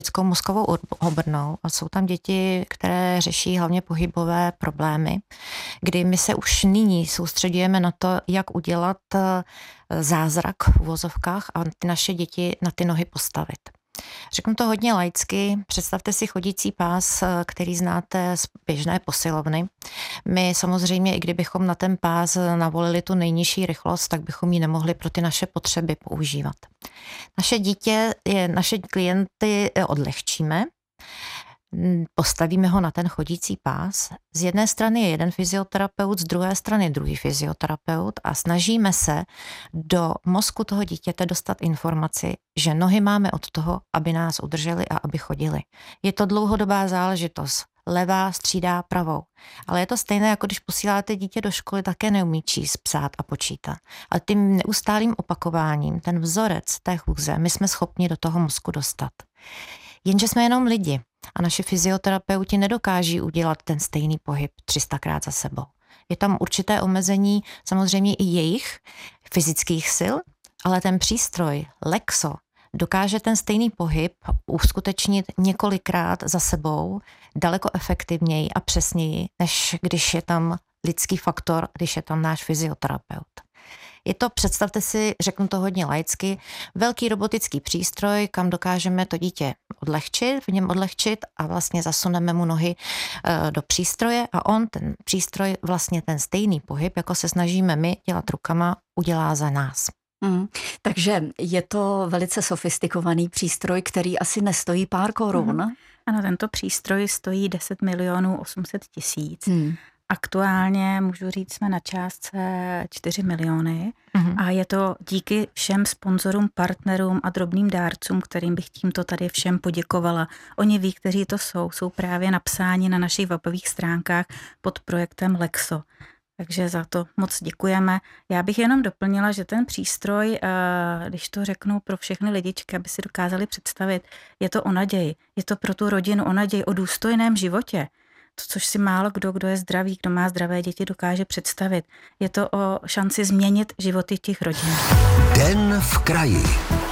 lidskou mozkovou obrnou a jsou tam děti, které řeší hlavně pohybové problémy, kdy my se už nyní soustředujeme na to, jak udělat zázrak v uvozovkách a ty naše děti na ty nohy postavit. Řeknu to hodně laicky, představte si chodící pás, který znáte z běžné posilovny. My samozřejmě, i kdybychom na ten pás navolili tu nejnižší rychlost, tak bychom ji nemohli pro ty naše potřeby používat. Naše klienty odlehčíme, postavíme ho na ten chodící pás. Z jedné strany je jeden fyzioterapeut, z druhé strany druhý fyzioterapeut a snažíme se do mozku toho dítěte dostat informaci, že nohy máme od toho, aby nás udrželi a aby chodili. Je to dlouhodobá záležitost. Levá střídá pravou. Ale je to stejné, jako když posíláte dítě do školy, také neumí číst, psát a počítat. Ale tím neustálým opakováním, ten vzorec té chůze, my jsme schopni do toho mozku dostat. Jenže jsme jenom lidi a naši fyzioterapeuti nedokáží udělat ten stejný pohyb 300krát za sebou. Je tam určité omezení samozřejmě i jejich fyzických sil, ale ten přístroj Lexo dokáže ten stejný pohyb uskutečnit několikrát za sebou daleko efektivněji a přesněji, než když je tam lidský faktor, když je tam náš fyzioterapeut. Je to, představte si, řeknu to hodně laicky, velký robotický přístroj, kam dokážeme to dítě odlehčit a vlastně zasuneme mu nohy do přístroje a on, ten přístroj, vlastně ten stejný pohyb, jako se snažíme my dělat rukama, udělá za nás. Takže je to velice sofistikovaný přístroj, který asi nestojí pár korun. Ano, tento přístroj stojí 10 800 000. Aktuálně, můžu říct, jsme na částce 4 miliony a je to díky všem sponzorům, partnerům a drobným dárcům, kterým bych tímto tady všem poděkovala. Oni ví, kteří to jsou právě napsáni na našich webových stránkách pod projektem Lexo. Takže za to moc děkujeme. Já bych jenom doplnila, že ten přístroj, když to řeknu pro všechny lidičky, aby si dokázali představit, je to o naději. Je to pro tu rodinu o naději, o důstojném životě. To, což si málo kdo je zdravý, kdo má zdravé děti, dokáže představit. Je to o šanci změnit životy těch rodin. Den v kraji.